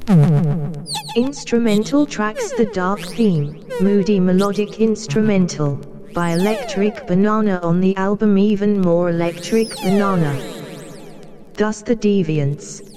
Instrumental tracks. The Dark Theme, moody melodic instrumental, by Electric Banana on the album Even More Electric Banana. Thus the Deviants.